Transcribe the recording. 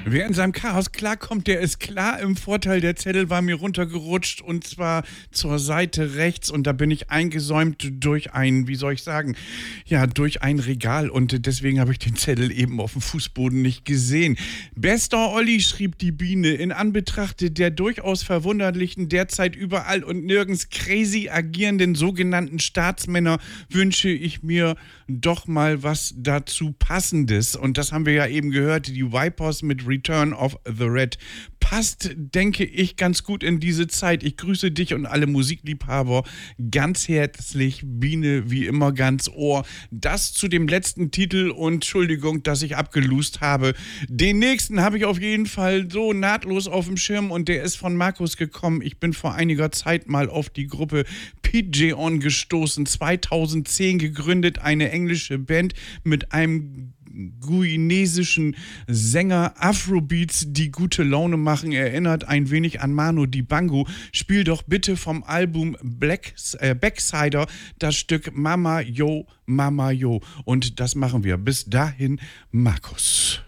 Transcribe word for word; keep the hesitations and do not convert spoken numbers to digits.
Wer in seinem Chaos klarkommt, der ist klar im Vorteil. Der Zettel war mir runtergerutscht und zwar zur Seite rechts und da bin ich eingesäumt durch ein, wie soll ich sagen, ja, durch ein Regal und deswegen habe ich den Zettel eben auf dem Fußboden nicht gesehen. Bester Olli, schrieb die Biene, in Anbetracht der durchaus verwunderlichen, derzeit überall und nirgends crazy agierenden sogenannten Staatsmänner wünsche ich mir doch mal was dazu Passendes. Und das haben wir ja eben gehört, die Vipers mit Return of the Red. Passt, denke ich, ganz gut in diese Zeit. Ich grüße dich und alle Musikliebhaber ganz herzlich. Biene, wie immer, ganz Ohr. Das zu dem letzten Titel und Entschuldigung, dass ich abgelust habe. Den nächsten habe ich auf jeden Fall so nahtlos auf dem Schirm und der ist von Markus gekommen. Ich bin vor einiger Zeit mal auf die Gruppe Pigeon gestoßen. zweitausendzehn gegründet, eine englische Band mit einem guinesischen Sänger, Afrobeats, die gute Laune machen, erinnert ein wenig an Manu Dibango. Spiel doch bitte vom Album Black, äh, Backsider das Stück Mama Yo, Mama Yo. Und das machen wir. Bis dahin, Markus.